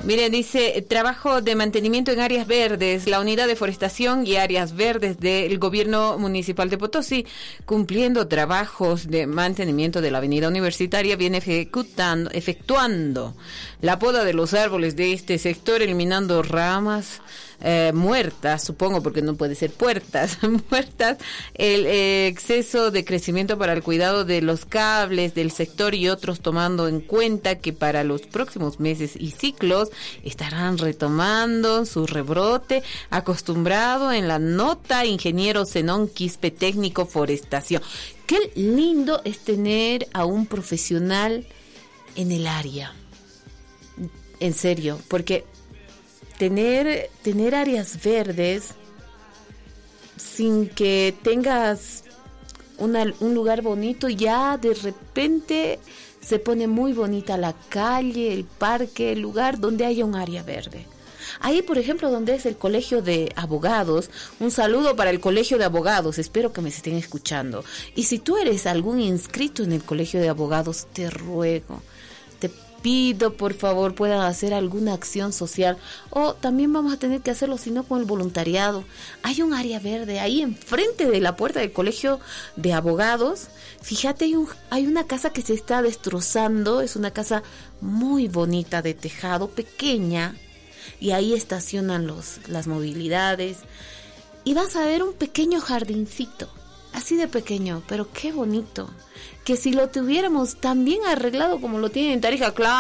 Mire, dice, trabajo de mantenimiento en áreas verdes, la unidad de forestación y áreas verdes del gobierno municipal de Potosí, cumpliendo trabajos de mantenimiento de la avenida universitaria, viene efectuando la poda de los árboles de este sector, eliminando ramas muertas, supongo, porque no puede ser puertas, muertas, el exceso de crecimiento para el cuidado de los cables del sector y otros, tomando en cuenta que para los próximos meses y ciclos estarán retomando su rebrote acostumbrado en la nota. Ingeniero Zenón Quispe, técnico forestación. Qué lindo es tener a un profesional en el área, en serio, porque tener áreas verdes sin que tengas un lugar bonito, ya de repente se pone muy bonita la calle, el parque, el lugar donde haya un área verde. Ahí, por ejemplo, donde es el Colegio de Abogados, un saludo para el Colegio de Abogados, espero que me estén escuchando. Y si tú eres algún inscrito en el Colegio de Abogados, te ruego, te pido, por favor, puedan hacer alguna acción social, o también vamos a tener que hacerlo, si no, con el voluntariado. Hay un área verde ahí enfrente de la puerta del Colegio de Abogados. Fíjate, hay una casa que se está destrozando, es una casa muy bonita de tejado, pequeña, y ahí estacionan las movilidades, y vas a ver un pequeño jardincito, así de pequeño, pero qué bonito, que si lo tuviéramos tan bien arreglado como lo tienen en Tarija, claro,